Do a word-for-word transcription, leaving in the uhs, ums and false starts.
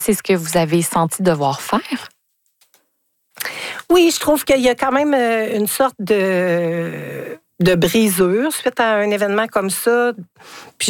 C'est ce que vous avez senti devoir faire? Oui, je trouve qu'il y a quand même une sorte de, de brisure suite à un événement comme ça. Puis